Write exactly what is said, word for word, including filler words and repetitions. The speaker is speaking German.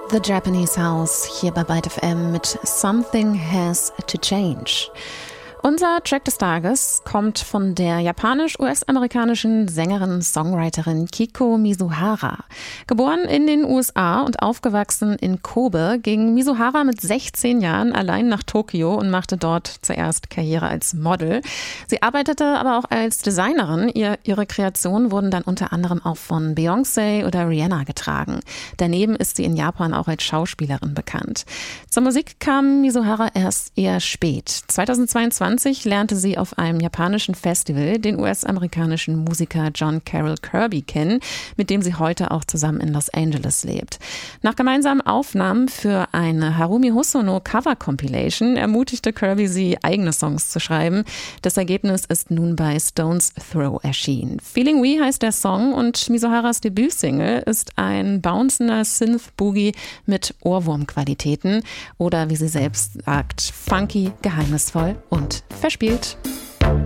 The Japanese House hier bei Byte F M mit Something Has to Change. Unser Track des Tages kommt von der japanisch-U S-amerikanischen Sängerin, Songwriterin Kiko Mizuhara. Geboren in den U S A und aufgewachsen in Kobe, ging Mizuhara mit sechzehn Jahren allein nach Tokio und machte dort zuerst Karriere als Model. Sie arbeitete aber auch als Designerin. Ihr, ihre Kreationen wurden dann unter anderem auch von Beyoncé oder Rihanna getragen. Daneben ist sie in Japan auch als Schauspielerin bekannt. Zur Musik kam Mizuhara erst eher spät. zweitausendzweiundzwanzig lernte sie auf einem japanischen Festival den U S-amerikanischen Musiker John Carroll Kirby kennen, mit dem sie heute auch zusammen in Los Angeles lebt. Nach gemeinsamen Aufnahmen für eine Harumi Hosono Cover Compilation ermutigte Kirby sie, eigene Songs zu schreiben. Das Ergebnis ist nun bei Stone's Throw erschienen. Feeling We heißt der Song und Mizuharas Debütsingle ist ein bouncender Synth-Boogie mit Ohrwurmqualitäten oder wie sie selbst sagt, funky, geheimnisvoll und verspielt.